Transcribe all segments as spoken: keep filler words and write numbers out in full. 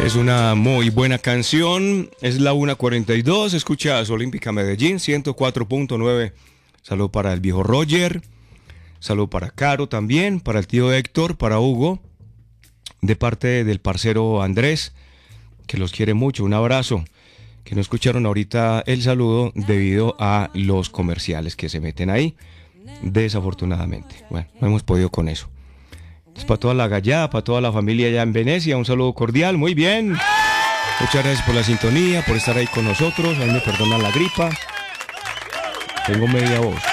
Es una muy buena canción, es la una cuarenta y dos, escuchas Olímpica Medellín, ciento cuatro punto nueve. Saludo para el viejo Roger, saludo para Caro también, para el tío Héctor, para Hugo, de parte del parcero Andrés, que los quiere mucho, un abrazo, que no escucharon ahorita el saludo debido a los comerciales que se meten ahí, desafortunadamente. Bueno, no hemos podido con eso. Es para toda la gallada, para toda la familia allá en Venecia, un saludo cordial, muy bien. Muchas gracias por la sintonía, por estar ahí con nosotros. A mí me perdonan la gripa. Tengo media voz.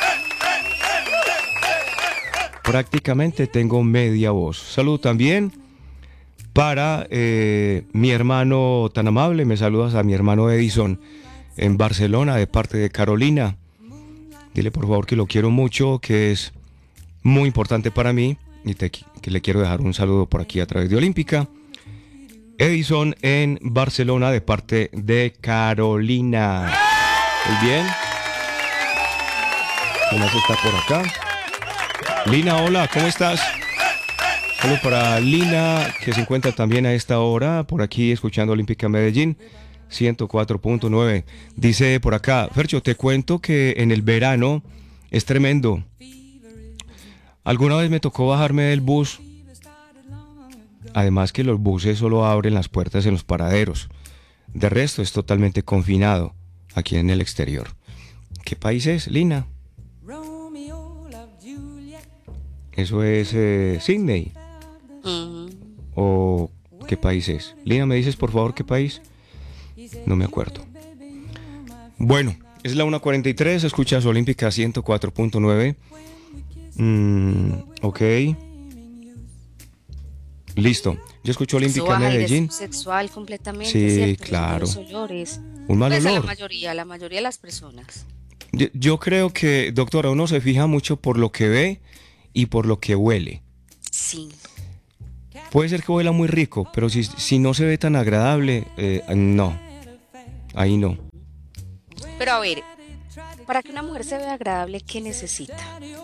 Prácticamente tengo media voz. Saludo también para eh, mi hermano tan amable. Me saludas a mi hermano Edison en Barcelona de parte de Carolina. Dile por favor que lo quiero mucho, que es muy importante para mí. Y te, que le quiero dejar un saludo por aquí a través de Olímpica. Edison en Barcelona de parte de Carolina. Muy bien. ¿Quién más está por acá? Lina, hola, ¿cómo estás? Saludos para Lina, que se encuentra también a esta hora por aquí escuchando Olímpica Medellín, ciento cuatro punto nueve. Dice por acá, Fercho, te cuento que en el verano es tremendo. Alguna vez me tocó bajarme del bus, además que los buses solo abren las puertas en los paraderos. De resto es totalmente confinado aquí en el exterior. ¿Qué país es, Lina? Eso es eh, Sydney. Uh-huh. ¿O qué país es? Lina, ¿me dices por favor qué país? No me acuerdo. Bueno, es la una cuarenta y tres, escuchas Olímpica ciento cuatro punto nueve. Mm, ok. Listo. Yo escucho Olímpica Medellín. Sexual completamente. Sí, ¿cierto? claro. Olores. Un mal pues olor. A la mayoría, la mayoría de las personas. Yo, yo creo que, doctora, uno se fija mucho por lo que ve y por lo que huele. Sí. Puede ser que huela muy rico, pero si, si no se ve tan agradable, eh, no. Ahí no. Pero a ver, para que una mujer se vea agradable, ¿qué necesita?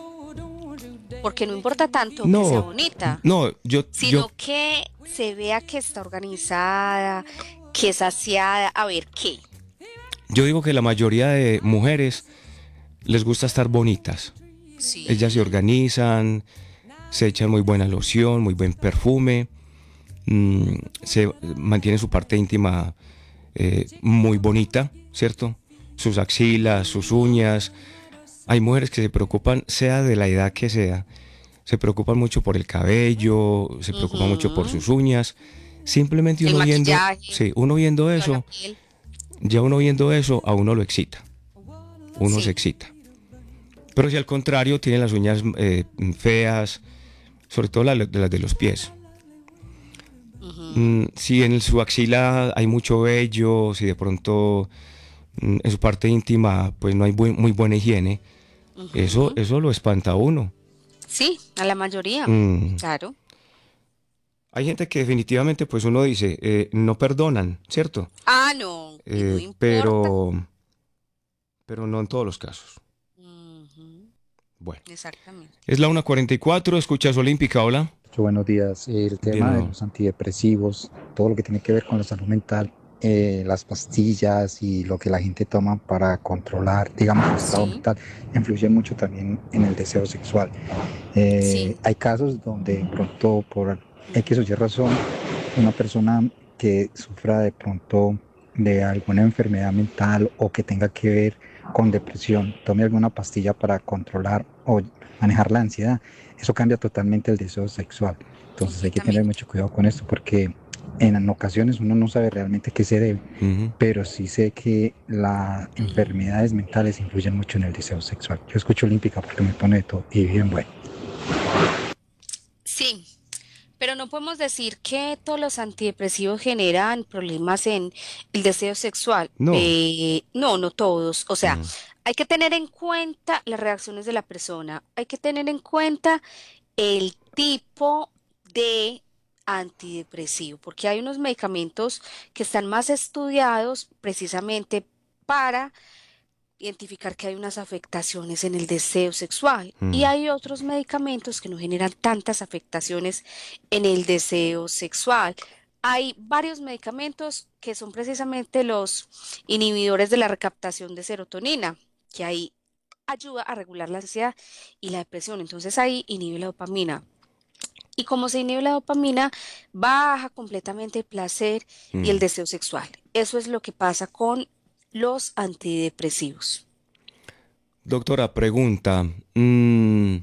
Porque no importa tanto no, que sea bonita, no, yo, sino yo, que se vea que está organizada, que es aseada. A ver, ¿qué? Yo digo que la mayoría de mujeres les gusta estar bonitas. Sí. Ellas se organizan, se echan muy buena loción, muy buen perfume, mmm, se mantiene su parte íntima eh, muy bonita, ¿cierto? Sus axilas, sus uñas. Hay mujeres que se preocupan, sea de la edad que sea, se preocupan mucho por el cabello, se preocupan uh-huh. mucho por sus uñas. Simplemente uno el viendo, maquillaje, sí, uno viendo eso, ya uno viendo eso, a uno lo excita. Uno sí. se excita. Pero si al contrario tiene las uñas eh, feas, sobre todo las de, las de los pies. Uh-huh. Mm, si en su axila hay mucho vello, si de pronto mm, en su parte íntima pues no hay bu- muy buena higiene, uh-huh. eso, eso lo espanta a uno. Sí, a la mayoría, mm. claro. Hay gente que definitivamente pues uno dice, eh, no perdonan, ¿cierto? Ah, no, eh, no importa. Pero, pero no en todos los casos. Uh-huh. Bueno, exactamente. Es la una cuarenta y cuatro, escuchas Olímpica, hola. Buenos días. El tema Bien, de no. los antidepresivos, todo lo que tiene que ver con la salud mental, eh, las pastillas y lo que la gente toma para controlar, digamos, el estado Sí. mental, influye mucho también en el deseo sexual. Eh, Sí. Hay casos donde de pronto por X o Y razón, una persona que sufra de pronto de alguna enfermedad mental o que tenga que ver con depresión, tome alguna pastilla para controlar o manejar la ansiedad, eso cambia totalmente el deseo sexual. Entonces hay que tener mucho cuidado con esto porque en ocasiones uno no sabe realmente qué se debe, uh-huh. pero sí sé que las enfermedades mentales influyen mucho en el deseo sexual. Yo escucho Olímpica porque me pone de todo y bien bueno. Sí, pero no podemos decir que todos los antidepresivos generan problemas en el deseo sexual. No, eh, no, no todos. O sea, uh-huh. hay que tener en cuenta las reacciones de la persona, hay que tener en cuenta el tipo de antidepresivo, porque hay unos medicamentos que están más estudiados precisamente para identificar que hay unas afectaciones en el deseo sexual mm. y hay otros medicamentos que no generan tantas afectaciones en el deseo sexual, Hay varios medicamentos que son precisamente los inhibidores de la recaptación de serotonina, que ahí ayuda a regular la ansiedad y la depresión. Entonces ahí inhibe la dopamina. Y como se inhibe la dopamina, baja completamente el placer y el Mm. deseo sexual. Eso es lo que pasa con los antidepresivos. Doctora, pregunta. mm,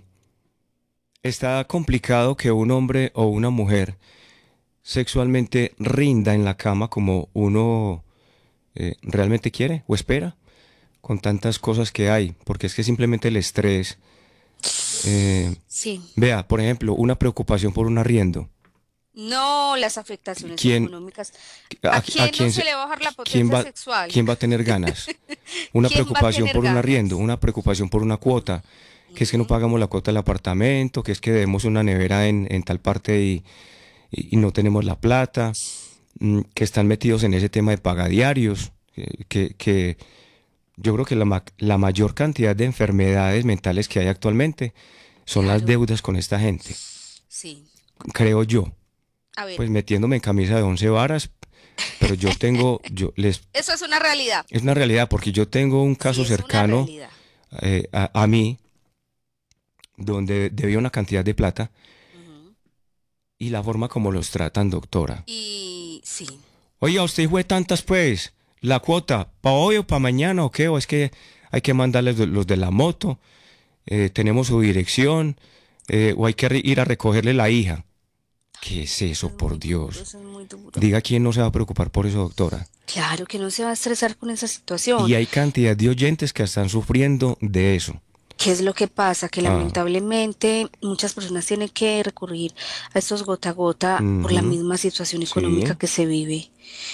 ¿Está complicado que un hombre o una mujer sexualmente rinda en la cama como uno eh, realmente quiere o espera? Con tantas cosas que hay, porque es que simplemente el estrés. eh, Sí. Vea, por ejemplo, una preocupación por un arriendo. No, las afectaciones ¿Quién, económicas. a, ¿A a quién no quién, se se- le va a bajar la quién potencia va, sexual? quién va a tener ganas? Una ¿Quién va a preocupación tener por un arriendo, ganas? una preocupación por una cuota, que es que no Ujú. pagamos la cuota del apartamento, que es que debemos una nevera en, en tal parte y, y- y no tenemos la plata, mm, que están metidos en ese tema de pagadiarios, que, que, que yo creo que la, ma- la mayor cantidad de enfermedades mentales que hay actualmente son las Claro, deudas con esta gente, sí. creo yo, A ver, pues metiéndome en camisa de once varas, pero yo tengo, yo les, eso es una realidad. es una realidad porque yo tengo un Sí, caso es una cercano realidad. eh, a, a mí donde debía una cantidad de plata Ujú. y la forma como los tratan, doctora. Y sí, Oiga, usted fue tantas pues, la cuota, ¿para hoy o para mañana o qué? O es que hay que mandarles de- los de la moto, eh, tenemos su dirección, eh, o hay que re- ir a recogerle la hija. ¿Qué es eso eso, es por muy duro, Dios? eso es muy duro. Diga quién no se va a preocupar por eso, doctora. Claro que no se va a estresar con esa Y situación. hay cantidad de oyentes que están sufriendo de eso. ¿Qué es lo que pasa? Que Ah, lamentablemente muchas personas tienen que recurrir a estos gota a gota por la ujú, misma situación económica sí. que se vive.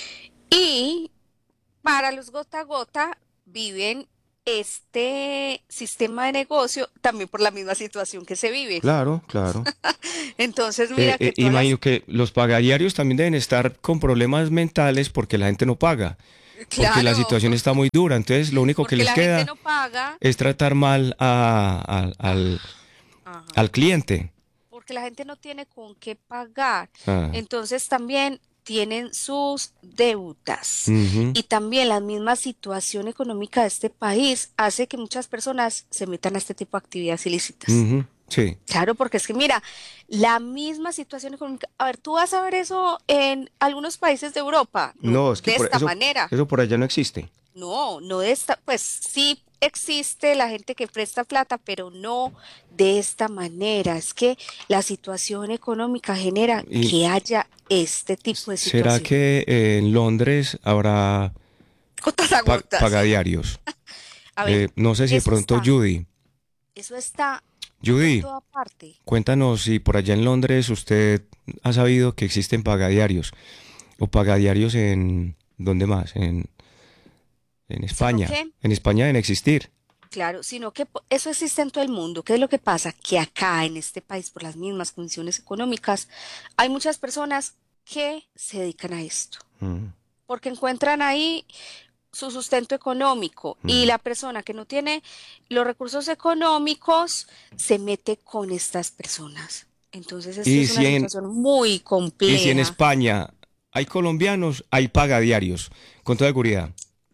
Y para los gota a gota viven este sistema de negocio también por la misma situación que se vive. Claro, claro. Entonces, Eh, mira eh, que todas imagino las... que los pagadiarios también deben estar con problemas mentales porque la gente no paga, porque la Claro, situación está muy dura. Entonces, lo único que porque les la gente queda no paga. es tratar mal a- a- Ah, al, ajá. al cliente. Porque la gente no tiene con qué pagar. Ah, Entonces también tienen sus deudas. ujú, Y también la misma situación económica de este país hace que muchas personas se metan a este tipo de actividades ilícitas. ujú, sí. Claro, porque es que mira, la misma situación económica, a ver, tú vas a ver eso en algunos países de Europa, no No, es que de por esta eso, manera. eso por allá no existe. No, no de esta, pues sí existe la gente que presta plata, pero no de esta manera. Es que la situación económica genera ¿Y que haya este tipo de será situación. que eh, en Londres habrá Gotas a pa- gotas. pagadiarios? A ver, Eh, no sé si de eso pronto está, Judy. eso está en Judy, toda parte. cuéntanos si por allá en Londres usted ha sabido que existen pagadiarios o pagadiarios en ¿dónde más? En, en Sino España. que, En España deben existir. claro, sino que po- eso existe en todo el mundo. ¿Qué es lo que pasa? Que acá en este país, por las mismas condiciones económicas, hay muchas personas que se dedican a esto, Mm, porque encuentran ahí su sustento económico y mm. la persona que no tiene los recursos económicos se mete con estas personas. Entonces esto Y es una si en, situación muy y si en compleja. España hay colombianos, hay pagadiarios, con toda seguridad.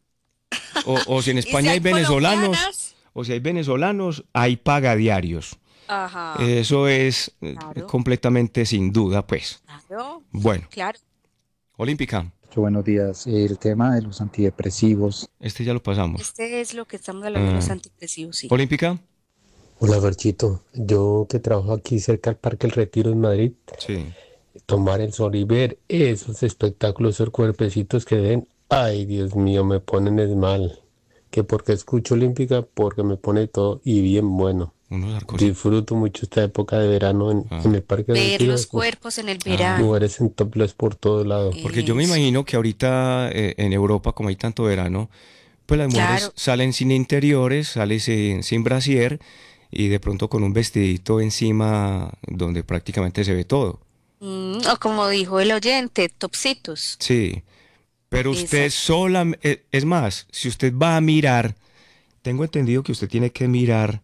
O, o si en Y si España hay hay venezolanos, colombianas, o si hay venezolanos, hay pagadiarios. ajá, Eso es eh, claro, completamente sin duda, pues. claro, Bueno, claro. Olímpica, Buenos días. El tema de los antidepresivos. este ya lo pasamos. Este es lo que estamos hablando de los Ah, antidepresivos, sí. Olímpica, Hola, Ferchito. Yo que trabajo aquí cerca del Parque El Retiro en Madrid, sí. tomar el sol y ver esos espectáculos, esos cuerpecitos que ven, ay, Dios mío, me ponen es mal. Que porque escucho Olímpica, porque me pone todo y bien bueno. Unos arcos. Disfruto mucho esta época de verano en, Ah, en el Parque El Ver Retiro. los Uf, cuerpos en el ah. verano. mujeres en topless por todo lado. Porque yo me Eso. imagino que ahorita eh, en Europa, como hay tanto verano, pues las mujeres Claro. salen sin interiores, salen sin, sin brasier y de pronto con un vestidito encima donde prácticamente se ve todo. Mm, o como dijo el oyente, topsitos. Sí, pero usted Exacto. sola, eh, es más, si usted va a mirar, tengo entendido que usted tiene que mirar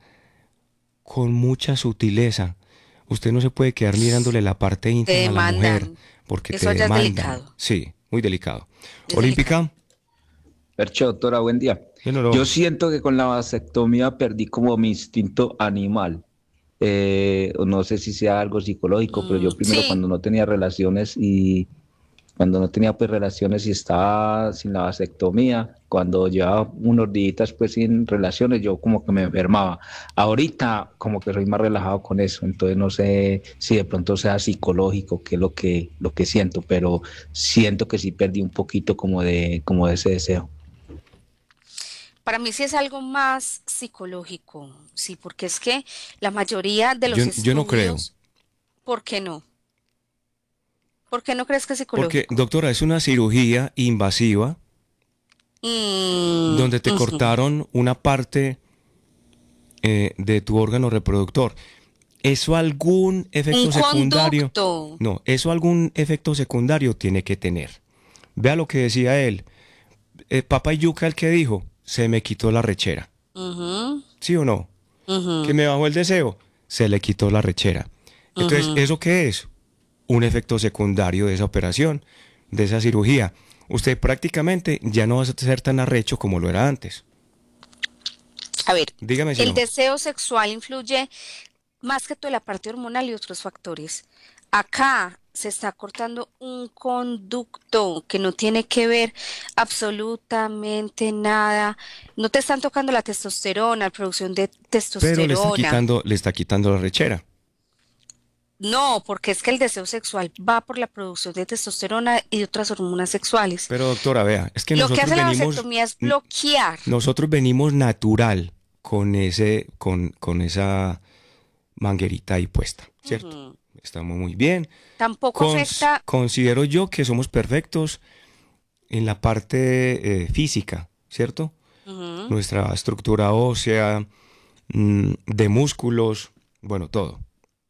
con mucha sutileza. Usted no se puede quedar mirándole la parte Te íntima a la mujer, demandan. porque te Eso ya es demandan. delicado. Sí, muy delicado. Es Olímpica, Percho, doctora, buen día. Hello. Yo siento que con la vasectomía perdí como mi instinto animal. Eh, no sé si sea algo psicológico, pero yo Mm, primero sí, cuando no tenía relaciones y cuando no tenía pues relaciones y estaba sin la vasectomía, cuando llevaba unos días pues sin relaciones, yo como que me enfermaba. Ahorita como que soy más relajado con eso, entonces no sé si de pronto sea psicológico, qué es lo que, lo que siento, pero siento que sí perdí un poquito como de, como de ese deseo. para mí sí es algo más psicológico, sí, porque es que la mayoría de Yo, los yo no creo, estudios, ¿por qué no? ¿Por qué no crees que es porque psicológico? doctora, es una cirugía invasiva Mm, donde te ujú. cortaron una parte eh, de tu órgano reproductor. ¿Eso algún Un efecto secundario? conducto. No, eso algún efecto secundario tiene que tener. Vea lo que decía él. Eh, Papa Yuca, el que dijo, se me quitó la rechera. Ujú, ¿Sí o no? Que ujú, me bajó el deseo, se le quitó la rechera. Entonces, ujú. ¿eso qué es? Un efecto secundario de esa operación, de esa cirugía. Usted prácticamente ya no va a ser tan arrecho como lo era antes. A ver, Dígame si el no. deseo sexual influye más que todo en la parte hormonal y otros factores. Acá se está cortando un conducto que no tiene que ver absolutamente nada. No te están tocando la testosterona, la producción de Pero le está testosterona. quitando, le está quitando la rechera. No, porque es que el deseo sexual va por la producción de testosterona y de otras hormonas sexuales. Pero doctora, vea, es que Lo que nosotros hace la venimos, vasectomía es n- bloquear. nosotros venimos natural con ese, con, con esa manguerita ahí puesta, ¿cierto? Ujú. Estamos muy bien. Tampoco Cons- afecta. considero yo que somos perfectos en la parte eh, física, ¿cierto? Ujú. Nuestra estructura ósea, mm, de músculos, bueno, todo.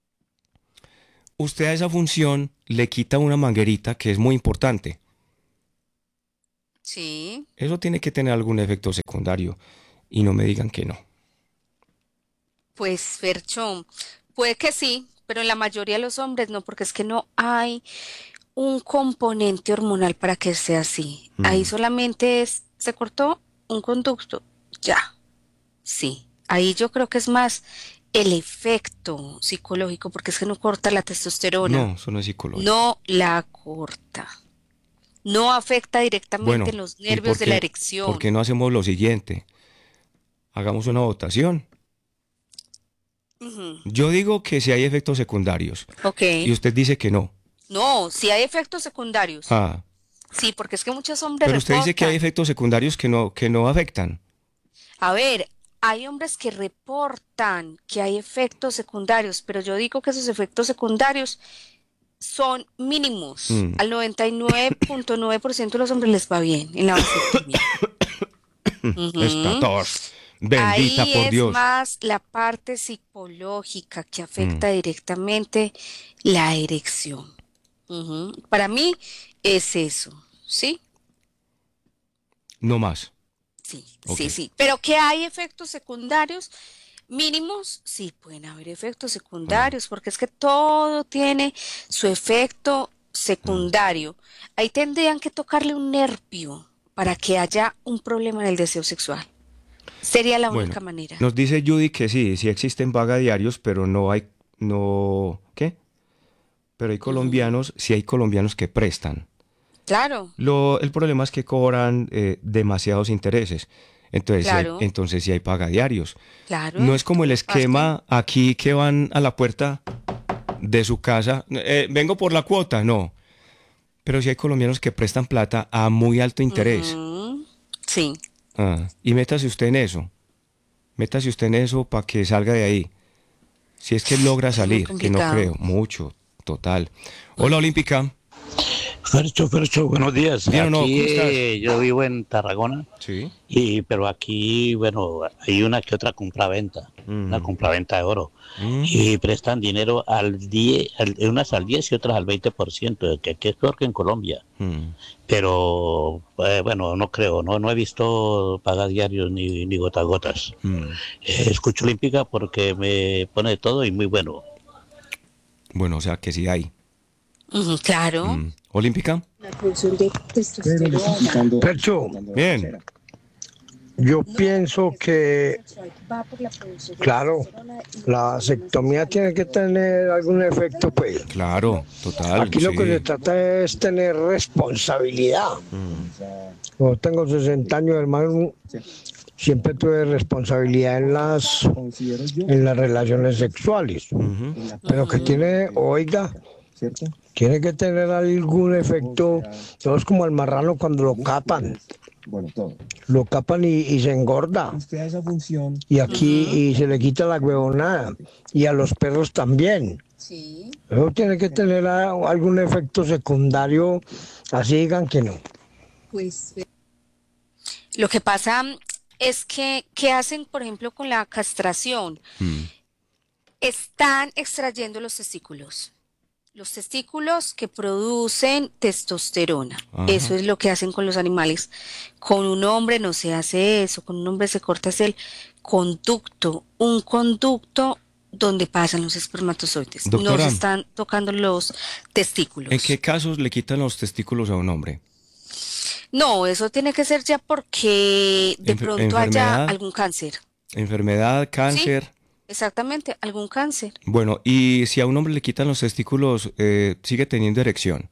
Usted a esa función le quita una manguerita que es muy importante. Sí, Eso tiene que tener algún efecto secundario y no me digan que no. pues Fercho, puede que sí, pero en la mayoría de los hombres no, porque es que no hay un componente hormonal para que sea así. Ahí Mm. solamente es, se cortó un conducto, ya, sí. Ahí yo creo que es más el efecto psicológico, porque es que no corta la testosterona, No, eso no es psicológico. no la corta, no afecta directamente en Bueno, los ¿y nervios por de la qué, por qué erección. no hacemos lo siguiente? Hagamos una votación. Ujú. Yo digo que si hay efectos secundarios Ok. y usted dice que no. No, si hay efectos secundarios. Ah, Sí, porque es que muchos hombres pero usted dice que hay reportan. efectos secundarios que no, que no afectan. A ver, hay hombres que reportan que hay efectos secundarios, pero yo digo que esos efectos secundarios son mínimos. Mm. Al noventa y nueve punto nueve por ciento de los hombres les va bien en la vasectomía. Está Ujú. tos. Bendita Ahí por es Dios. más la parte psicológica que Mm. afecta directamente la erección. Ujú. Para mí es eso, ¿sí? No más. Sí, Ok. sí, sí. Pero que hay efectos secundarios mínimos, sí, pueden haber efectos Mm, secundarios, porque es que todo tiene su efecto mm. secundario. Ahí tendrían que tocarle un nervio para que haya un problema en el deseo sexual. Sería la Bueno, única manera. nos dice Judy que sí, sí existen diarios, pero no hay, no, ¿qué? Pero hay Ujú. colombianos, sí hay colombianos que prestan. Claro, Lo, el problema es que cobran eh, demasiados intereses. Entonces, sí hay, claro, entonces sí hay diarios. No claro, es como el todo parte. esquema aquí que van a la puerta de su casa. eh, vengo por la cuota, no. Pero sí hay colombianos que prestan plata a muy alto interés. Ujú. Sí, Ah, y métase usted en eso. Métase usted en eso para que salga de ahí. Si es que logra es muy salir, que no complicado. creo, mucho, total. Hola, Ujú. Olímpica. Fercho, Fercho, buenos días. ¿Bien o no? Aquí ¿Cómo estás? eh, yo vivo en Tarragona, Sí. y pero aquí, bueno, hay una que otra compraventa, una Mm, compraventa de oro, mm, y prestan dinero al diez, al- unas al diez y otras al veinte por ciento, que aquí es peor que en Colombia. mm. Pero, eh, bueno, no creo, no, no he visto pagar diarios ni, ni gotas gotas. Mm. Eh, escucho Olímpica porque me pone de todo y muy bueno. Bueno, o sea que sí hay. Ujú, claro. Mm. ¿Olímpica? Percho, Bien. yo pienso que, claro, la vasectomía tiene que tener algún efecto, pues. Claro, total. Aquí lo que se Sí. trata es tener responsabilidad. Yo tengo sesenta años, hermano, siempre tuve responsabilidad en las, en las relaciones sexuales. Ujú. Pero que tiene, oiga, tiene que tener algún efecto. Todo es como el marrano cuando lo capan. Lo capan y, y se engorda. Y aquí y se le quita la huevonada. Y a los perros también. Eso tiene que tener a- algún efecto secundario, así digan que no. Lo que pasa es que, ¿qué hacen, por ejemplo, con la castración? Mm. Están extrayendo los testículos. Los testículos que producen testosterona. Ajá. Eso es lo que hacen con los animales. Con un hombre no se hace eso. Con un hombre se corta es el conducto. Un conducto donde pasan los espermatozoides. No Doctora. se están tocando los testículos. ¿En qué casos le quitan los testículos a un hombre? No, eso tiene que ser ya porque de Enfer- pronto haya enfermedad. algún cáncer. Enfermedad, cáncer. Exactamente, algún cáncer. Bueno, y si a un hombre le quitan los testículos, eh, ¿sigue teniendo erección?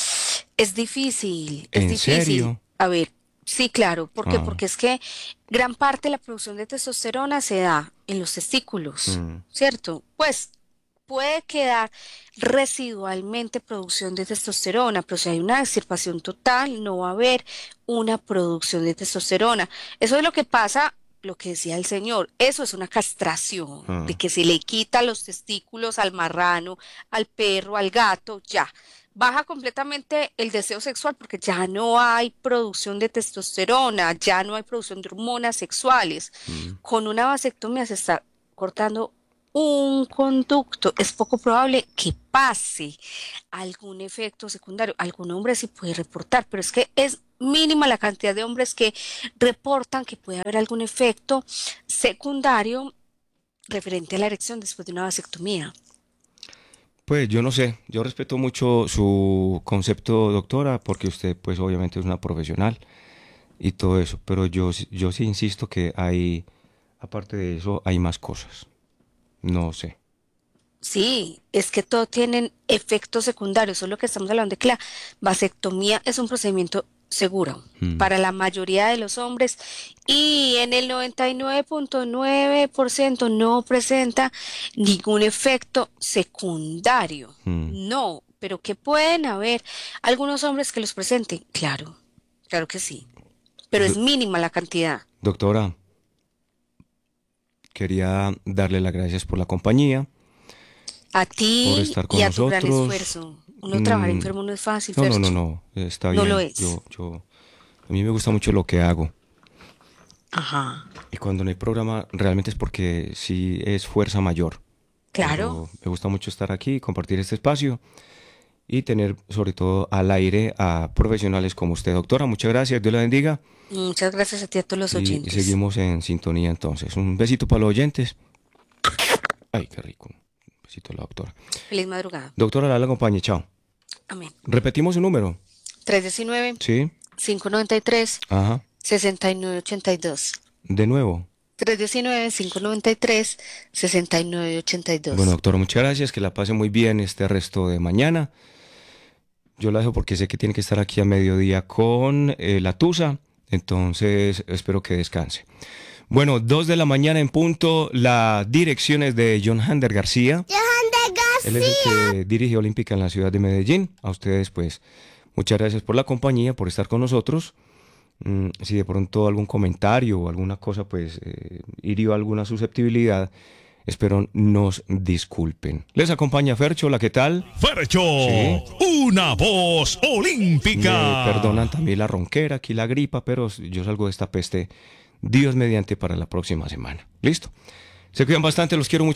Es difícil, es ¿En difícil. serio? A ver, sí, claro. ¿Por qué? Ah. Porque es que gran parte de la producción de testosterona se da en los testículos, Mm. ¿cierto? Pues puede quedar residualmente producción de testosterona, pero si hay una extirpación total, no va a haber una producción de testosterona. Eso es lo que pasa, lo que decía el señor, eso es una castración, Ah. de que se le quita los testículos al marrano, al perro, al gato, ya. Baja completamente el deseo sexual porque ya no hay producción de testosterona, ya no hay producción de hormonas sexuales. Mm. Con una vasectomía se está cortando un conducto. Es poco probable que pase algún efecto secundario. Algún hombre sí puede reportar, pero es que es mínima la cantidad de hombres que reportan que puede haber algún efecto secundario referente a la erección después de una vasectomía. Pues yo no sé, yo respeto mucho su concepto, doctora, porque usted pues obviamente es una profesional y todo eso, pero yo, sí- yo sí insisto que hay, aparte de eso, hay más cosas. No sé. Sí, es que todo tienen efectos secundarios, eso es lo que estamos hablando de que la vasectomía es un procedimiento seguro Mm. para la mayoría de los hombres y en el noventa y nueve punto nueve por ciento no presenta ningún efecto secundario. Mm. No, pero que pueden haber algunos hombres que los presenten, claro, claro que sí, pero es Do- mínima la cantidad. Doctora, quería darle las gracias por la compañía, A por ti estar con y a tu gran nosotros. esfuerzo. Uno trabajar Mm, enfermo no es fácil, No, no, no, Fercho. no, está No bien. lo es. Yo, yo, a mí me gusta mucho lo que hago. Ajá, Y cuando no hay programa, realmente es porque sí es fuerza mayor. claro. Pero me gusta mucho estar aquí, compartir este espacio y tener sobre todo al aire a profesionales como usted. Doctora, muchas gracias, Dios la bendiga. Muchas gracias a ti y a todos los Y, y oyentes. seguimos en sintonía entonces. Un besito para los oyentes. Ay, qué rico. Un besito a la doctora. Feliz madrugada. Doctora, la acompañe, chao. Amén. Repetimos su número. tres uno nueve, Sí, cinco nueve tres, ajá. seis nueve ocho dos. De nuevo. tres uno nueve, cinco nueve tres, seis nueve ocho dos. Bueno, doctora, muchas gracias. Que la pase muy bien este resto de mañana. Yo la dejo porque sé que tiene que estar aquí a mediodía con eh, la Tusa. Entonces, espero que descanse. Bueno, dos de la mañana en punto. La dirección es de John Hander García. Él es el que dirige Olímpica en la ciudad de Medellín. A ustedes, pues, muchas gracias por la compañía, por estar con nosotros. Mm, si de pronto algún comentario o alguna cosa, pues, eh, hirió alguna susceptibilidad, espero nos disculpen. Les acompaña Fercho, ¿la qué tal? Fercho, Sí. una voz olímpica. Me perdonan también la ronquera, aquí la gripa, pero yo salgo de esta peste, Dios mediante, para la próxima semana. ¿Listo? Se cuidan bastante, los quiero mucho.